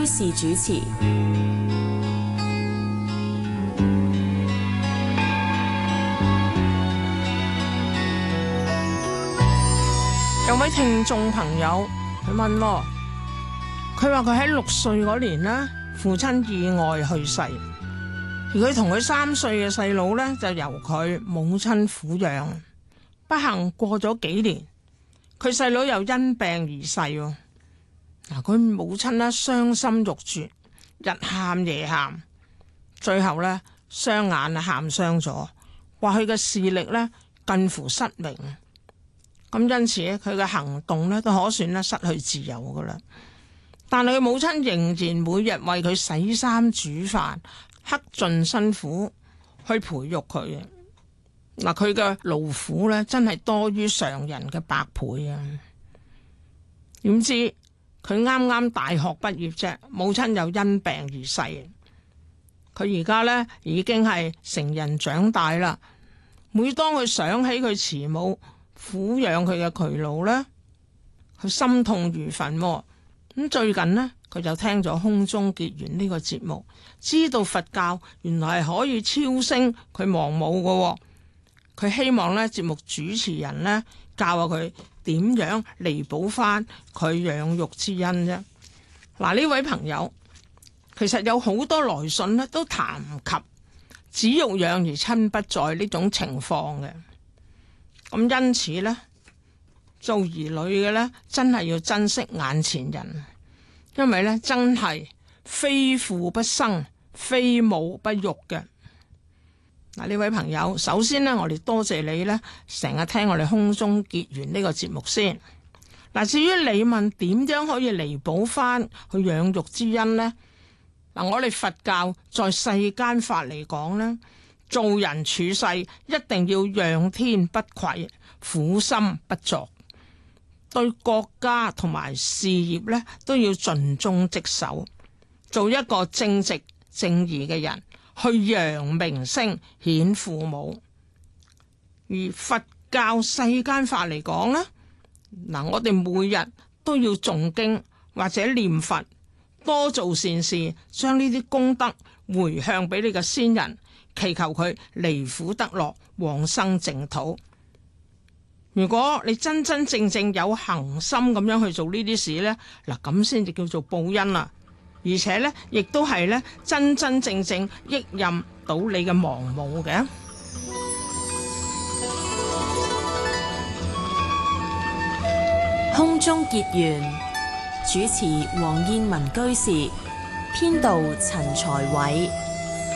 居士主持。 有位聽眾朋友佢問我，佢話佢喺6歲嗰年呢，父親意外去世，而佢同佢3歲嘅細佬呢，就由佢母親撫養。不幸過咗幾年，佢細佬又因病而逝。佢母親呢，傷心欲絕，日喊夜喊，最後呢，雙眼喊傷咗，話佢嘅視力呢，近乎失明。咁因此佢嘅行動咧都可算咧失去自由噶啦，但係佢母親仍然每日為佢洗衫煮飯，克盡辛苦去培育佢。佢嘅勞苦咧真係多於常人嘅百倍啊！點知佢啱啱大學畢業啫，母親又因病而逝。佢而家咧已經係成人長大啦，每當佢想起佢慈母撫養佢嘅劬勞呢，佢心痛如焚。咁最近呢，佢就聽咗空中結緣呢個節目，知道佛教原來係可以超升佢亡母嘅。佢希望呢節目主持人呢教下佢點樣彌補翻佢養育之恩啫。呢位朋友其實有好多來信呢都談及子欲養而親不在呢種情況嘅。咁因此呢，做兒女嘅呢，真係要珍惜眼前人，因為呢，真係非父不生，非母不育嘅。呢位朋友，首先呢，我哋多謝你呢，成日聽我哋空中結緣呢個節目先。至於你問點樣可以彌補翻佢養育之恩呢？我哋佛教在世間法嚟講呢，做人處世一定要仰天不愧，苦心不作，對國家同埋事業呢都要盡忠職守，做一個正直正義嘅人，去揚名聲顯父母。而佛教世間法嚟講呢，我哋每日都要誦經或者念佛，多做善事，將呢啲功德回向俾你嘅先人，祈求佢離苦得樂，往生淨土。如果你真真正正有恒心咁樣去做呢啲事呢，咁先至叫做報恩啦。而且呢，亦都係呢真真正正益任到你嘅亡母嘅。 空中結緣，主持黃燕文居士，編導陳才偉。